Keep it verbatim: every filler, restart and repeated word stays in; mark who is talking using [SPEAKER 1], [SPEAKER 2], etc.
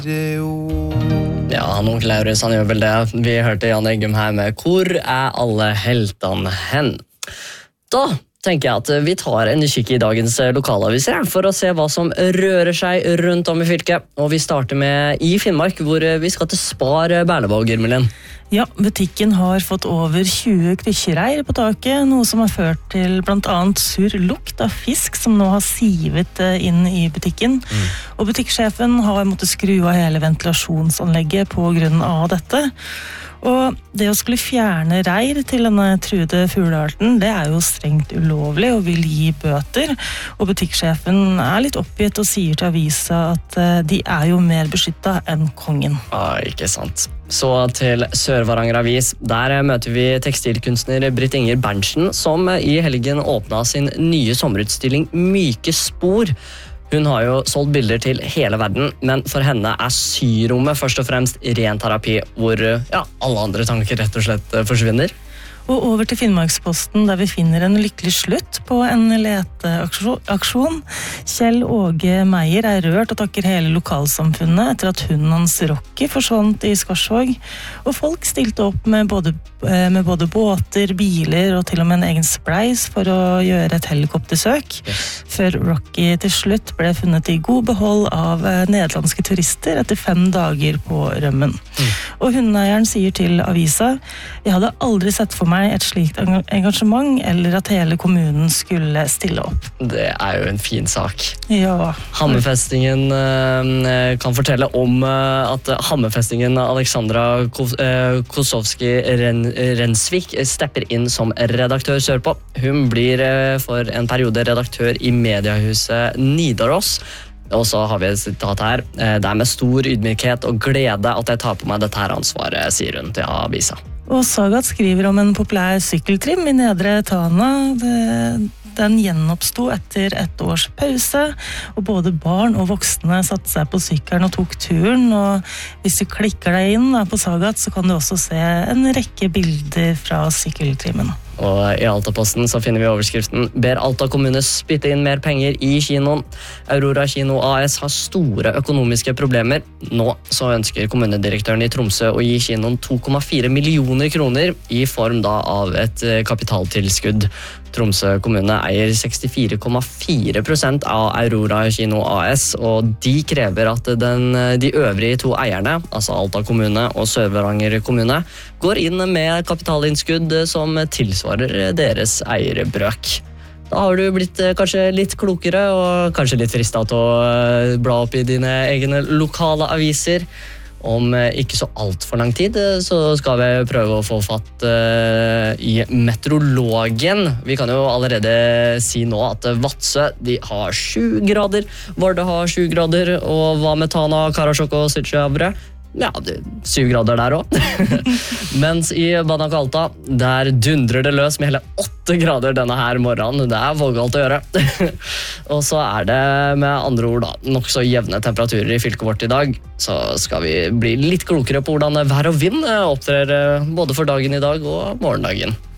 [SPEAKER 1] Ja, han onkel Lauritz, han gjør vel det. Vi hørte Jan Eggum her med «Hvor er alle heltene hen?» Da tenker jeg at vi tar en kikk i dagens lokalaviser for å se hva som rører seg rundt om i fylket. Og vi starter med i Finnmark, hvor vi skal til Spar Berlevåg, Irmelin.
[SPEAKER 2] Ja, butikken har fått over tjue krykkjereir på taket, noe som har ført til blant annet sur lukt av fisk som nå har sivet inn i butikken. Mm. Og butikksjefen har måttet skru av hele ventilasjonsanlegget på grunn av dette. Og det å skulle fjerne reir til denne truede fuglearten, det er jo strengt ulovlig og vil gi bøter. Og butikksjefen er litt oppgitt og sier til avisa at de er jo mer beskyttet enn kongen.
[SPEAKER 1] Ja, ikke sant. Så til Sør-Varanger Avis. Der møter vi tekstilkunstner Britt Inger Berntsen, som i helgen åpnet sin nye sommerutstilling Myke Spor. Hun har jo solgt bilder til hele verden, men for henne er syrommet først og fremst ren terapi, hvor ja, alle andre tanker rett og slett forsvinner.
[SPEAKER 2] Og over til Finnmarksposten, der vi finner en lykkelig slutt på en leteaksjon. Kjell Åge Meier er rørt og takker hele lokalsamfunnet etter at hunden hans Rocky forsvant i Skarsvåg. Og folk stilte opp med både, med både båter, biler og til og med en egen spleis for å gjøre et helikoptersøk. Yes. Før Rocky til slutt ble funnet i god behold av nederlandske turister etter fem dager på rømmen. Mm. Og hundeeieren sier til avisa: «Jeg hadde aldri sett for meg et slikt engasjement, eller at hele kommunen skulle stille opp.»
[SPEAKER 1] Det er jo en fin sak.
[SPEAKER 2] Ja.
[SPEAKER 1] Hammerfestingen eh, kan fortelle om eh, at Hammerfestingen Alexandra Kosowski-Rensvik stepper inn som redaktør sørpå. Hun blir eh, for en periode redaktør i mediehuset Nidaros. Og så har vi et sitat her. Det er med stor ydmykhet og glede at jeg tar på meg dette her ansvaret, sier hun til avisa.
[SPEAKER 2] Og Sagat skriver om en populær sykkeltrim i Nedre Tana. Den gjenoppsto etter et års pause, og både barn og voksne satte seg på sykkelen og tok turen. Og hvis du klikker deg inn på Sagat, så kan du også se en rekke bilder fra sykkeltrimmen.
[SPEAKER 1] Og i Altaposten så finner vi overskriften «Ber Alta kommune spytte inn mer penger i kinoen». Aurora Kino A S har store økonomiske problemer. Nå så ønsker kommunedirektøren i Tromsø å gi kinoen to komma fire millioner kroner i form da av et kapitaltilskudd. Tromsø kommune eier sekstifire komma fire prosent av Aurora Kino A S, og de krever at den, de øvrige to eierne, altså Alta kommune og Sør-Varanger kommune, går inn med kapitalinnskudd som tilsvarer deres eierbrøk. Da har du blitt kanskje litt klokere, og kanskje litt fristet til å bla opp i dine egne lokale aviser. Om ikke så alt for lang tid, så skal vi prøve å få fatt uh, i meteorologen. Vi kan jo allerede si nå at Vadsø, de har sju grader, Vardø har sju grader, og hva med Tana, Karasjok og Sytjavre? Ja, det er syv grader der også. Mens i Banak Alta, der dundrer det løs med hele åtte grader denne her morgenen. Det er vågalt å gjøre. Og så er det med andre ord da, nok så jevne temperaturer i fylket vårt i dag. Så skal vi bli litt klokere på hvordan vær og vind opptrer både for dagen i dag og morgendagen.